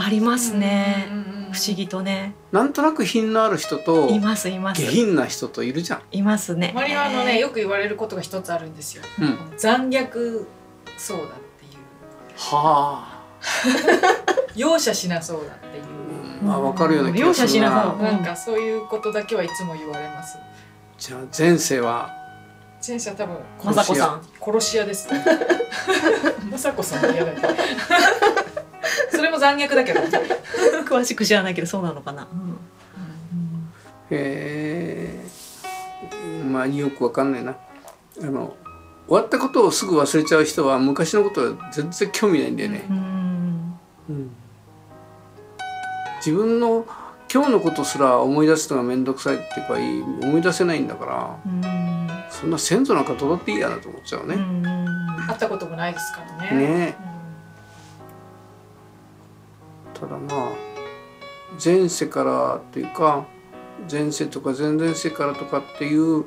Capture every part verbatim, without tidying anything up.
ありますね、不思議とね。 なんとなく品のある人といますいます、 下品な人といるじゃん。 いますね。 周りはあのね、よく言われることが一つあるんですよ、うん、残虐そうだっていう。 はあ容赦しなそうだっていう、 うん、まあ分かるような気がするな。容赦しなそう、 なんかそういうことだけはいつも言われます。 じゃあ前世は前世は多分雅子さん殺し屋ですね雅子さんは嫌だけどそれも残虐だけど詳しく知らないけどそうなのかな、うんうん、 へえ、まあよくわかんないな。あの終わったことをすぐ忘れちゃう人は昔のことは全然興味ないんだよね、うんうん、自分の今日のことすら思い出すのが面倒くさいっていうか思い出せないんだから、うん、そんな先祖なんかどうだっていいやなと思っちゃうね。 会ったこともないですからね。 ね、うん、ただまあ前世からというか前世とか前々世からとかっていう、うん、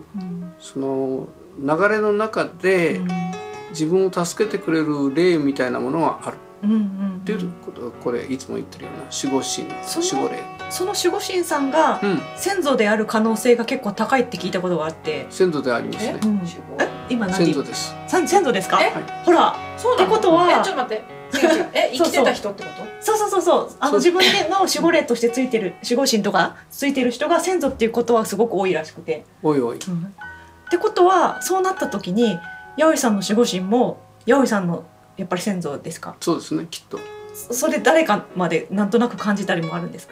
その流れの中で、うん、自分を助けてくれる霊みたいなものはある。っていうことはこれいつも言ってるような守護神、守護霊。 その守護神さんが先祖である可能性が結構高いって聞いたことがあって。 先祖でありますね。 え、今何？ 先祖です。 先祖ですか？ほら、ってことは、 え、ちょっと待って。え、生きてた人ってこと？ そうそうそうそう。あの自分の守護霊としてついてる守護神とかついてる人が先祖っていうことはすごく多いらしくて。 おいおい。 ってことはそうなった時に八百さんの守護神も八百さんのやっぱり先祖ですか？ そうですね、きっと。 それ誰かまでなんとなく感じたりもあるんですか？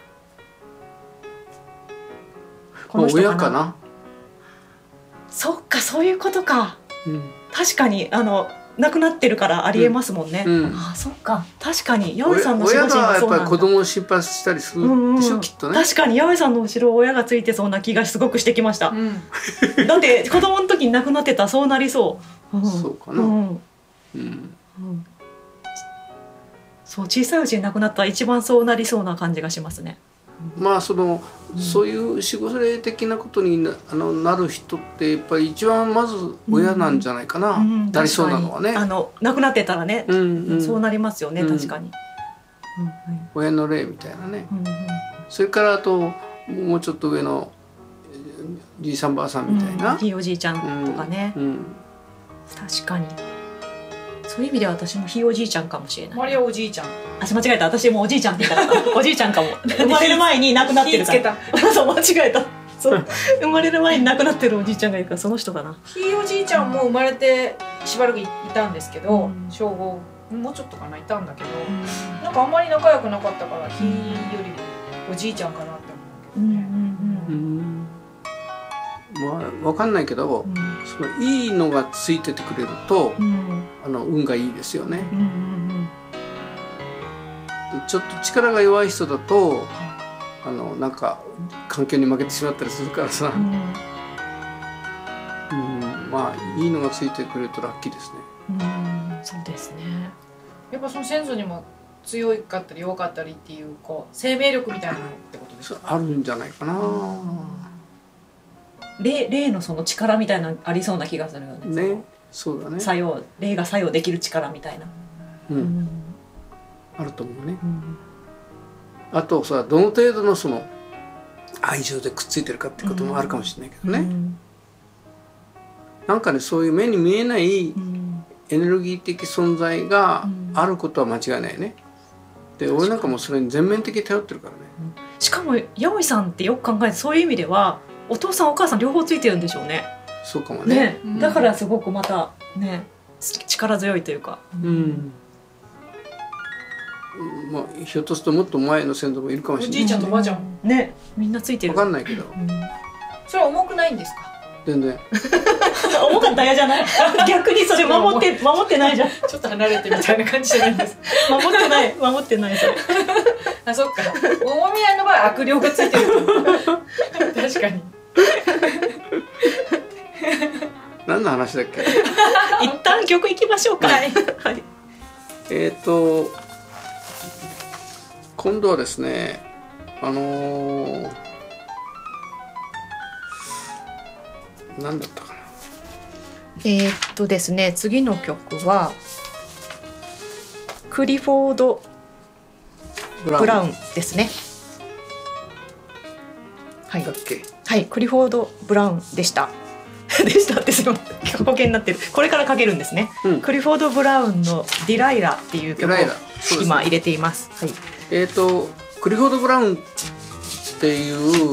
この人かな。親かな。 そっか、そういうことか。うん、確かにあの亡くなってるからありえますもんね。うんうん、ああ、そっか、確かに八百さんの守護神がそうなんだ。親がやっぱり子供を心配したりするでしょ、きっとね。 確かに八百さんの後ろ親がついてそうな気がすごくしてきました。うん、だって子供の時に亡くなってたらそうなりそう。うん、 そうかな。うんうんうん、そう、小さいうちに亡くなったら一番そうなりそうな感じがしますね。 まあその、うん、そういう守護霊的なことに な, あのなる人ってやっぱり一番まず親なんじゃないかな、うんうん、なりそうなのはね。 あの亡くなってたらね、うんうん、そうなりますよね、うん、確かに、 うんうん、親の霊みたいなね、うんうん、それからあともうちょっと上のじいさんばあさんみたいな、 うん、ひいおじいちゃんとかね、うんうん、確かにそういう意味では私もひいおじいちゃんかもしれない。 周りはおじいちゃん。 あ、間違えた。私もおじいちゃんって言ったからおじいちゃんかも。生まれる前に亡くなってるから。そう間違えた。そう生まれる前に亡くなってるおじいちゃんがいるからその人かな。 ひいおじいちゃんも生まれてしばらくいたんですけど、うん、小ごもうちょっとかないたんだけど、うん、なんかあんまり仲良くなかったからひいよりおじいちゃんかなって思うけどね。 まあ分かんないけど、うん、そのいいのがついててくれると、うん、あの運がいいですよね。ちょっと力が弱い人だとあのなんか環境に負けてしまったりするからさ、うん、うん、まあいいのがついてくれるとラッキーですね。 うん、そうですね。 やっぱその先祖にも強かったり弱かったりっていうこう生命力みたいなのってことですか？ あるんじゃないかな。 霊, 霊のその力みたいなのありそうな気がするよね。 ね、そうだね。 作用、霊が作用できる力みたいな。うん、うん、 あると思うね。うん、あとさ、どの程度のその愛情でくっついてるかってこともあるかもしれないけどね。うん、なんかね、そういう目に見えないエネルギー的存在があることは間違いないね。で、俺なんかもそれに全面的に頼ってるからね。 うん、しかも八百さんってよく考えてそういう意味では。お父さんお母さん両方ついてるんでしょうね。 そうかもね。 ね、うん、だからすごくまたね力強いというか。うん。 まあひょっとするともっと前の先祖もいるかもしれない。 おじいちゃんとおばあちゃん。 ね、みんなついてる。 わかんないけど。 うん、それは重くないんですか？ 全然。 重かったら嫌じゃない？逆にそれ守って守ってないじゃん。 ちょっと離れてみたいな感じじゃないんです。 守ってない守ってないそれ。 あ、そっか。重み合いの場合悪霊がついてる。確かに。 何の話だっけ？ 一旦曲いきましょうか。はい。はい、 えっと今度はですね、あのー、何だったかな。 えー、っとですね、次の曲はクリフォード・ブラウンですね。はい、はい、クリフォード・ブラウンでしたでしたってすごい保険になってる。これからかけるんですね、うん、クリフォード・ブラウンの「ディライラ」っていう曲を今入れています。はい、 えっとクリフォード・ブラウンっていう、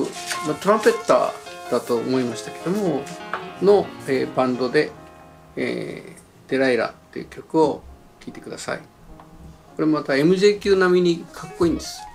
まあ、トランペッターだと思いましたけどもの、えー、バンドで、えー「ディライラ」っていう曲を聴いてください。これまた エムジェー 級並みにかっこいいんです。